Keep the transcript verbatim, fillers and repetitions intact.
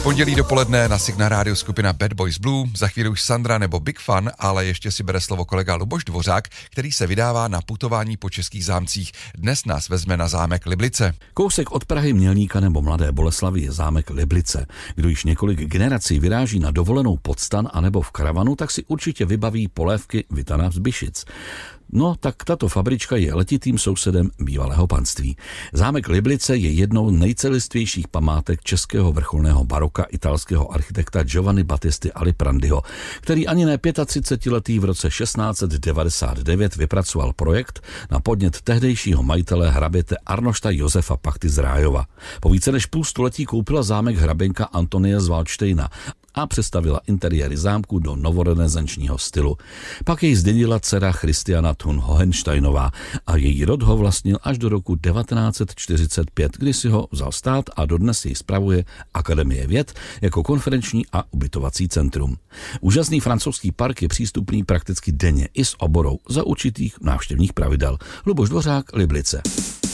Pondělí dopoledne na Signál rádiu skupina Bad Boys Blue, za chvíli už Sandra nebo Big Fun, ale ještě si bere slovo kolega Luboš Dvořák, který se vydává na putování po českých zámcích. Dnes nás vezme na zámek Liblice. Kousek od Prahy, Mělníka nebo Mladé Boleslavi je zámek Liblice. Kdo již několik generací vyráží na dovolenou pod stan anebo v karavanu, tak si určitě vybaví polévky Vitana z Byšic. No, tak tato fabrička je letitým sousedem bývalého panství. Zámek Liblice je jednou nejcelistvějších památek českého vrcholného baroka italského architekta Giovanni Battisty Aliprandiho, který ani ne třicetiletý v roce šestnáct set devadesát devět vypracoval projekt na podnět tehdejšího majitele hraběte Arnošta Josefa Pachty z Rájova. Po více než půl století koupila zámek hraběnka Antonie z Valdštejna a přestavila interiéry zámku do novorenesančního stylu. Pak jej zdědila dcera Christiana Thun Hohensteinová a její rod ho vlastnil až do roku devatenáct set čtyřicet pět, kdy si ho vzal stát a dodnes jej spravuje Akademie věd jako konferenční a ubytovací centrum. Úžasný francouzský park je přístupný prakticky denně i s oborou za určitých návštěvních pravidel. Luboš Dvořák, Liblice.